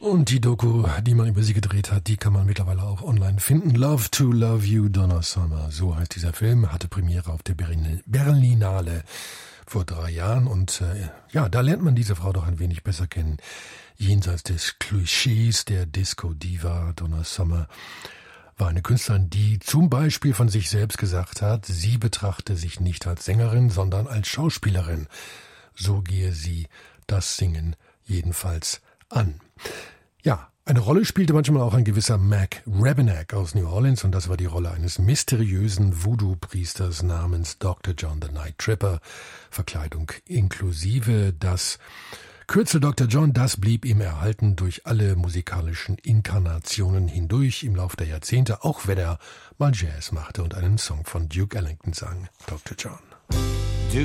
Und die Doku, die man über sie gedreht hat, die kann man mittlerweile auch online finden. Love to Love You, Donna Summer. So heißt dieser Film, hatte Premiere auf der Berlinale vor 3 Jahren. Und ja, da lernt man diese Frau doch ein wenig besser kennen. Jenseits des Klischees der Disco-Diva, Donna Summer war eine Künstlerin, die zum Beispiel von sich selbst gesagt hat, sie betrachte sich nicht als Sängerin, sondern als Schauspielerin. So gehe sie das Singen jedenfalls an. Ja, eine Rolle spielte manchmal auch ein gewisser Mac Rebennack aus New Orleans, und das war die Rolle eines mysteriösen Voodoo-Priesters namens Dr. John the Night Tripper. Verkleidung inklusive. Das Kürzel Dr. John, das blieb ihm erhalten durch alle musikalischen Inkarnationen hindurch im Lauf der Jahrzehnte, auch wenn er mal Jazz machte und einen Song von Duke Ellington sang. Dr. John.